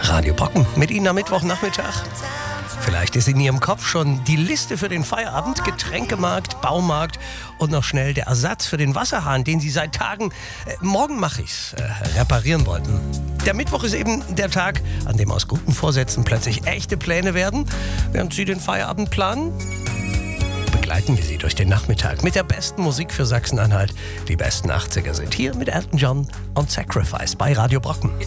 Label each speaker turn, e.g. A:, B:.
A: Radio Brocken mit Ihnen am Mittwochnachmittag. Vielleicht ist in Ihrem Kopf schon die Liste für den Feierabend, Getränkemarkt, Baumarkt und noch schnell der Ersatz für den Wasserhahn, den Sie seit Tagen, morgen mache ich's, reparieren wollten. Der Mittwoch ist eben der Tag, an dem aus guten Vorsätzen plötzlich echte Pläne werden. Während Sie den Feierabend planen, begleiten wir Sie durch den Nachmittag mit der besten Musik für Sachsen-Anhalt. Die besten 80er sind hier mit Elton John und Sacrifice bei Radio Brocken.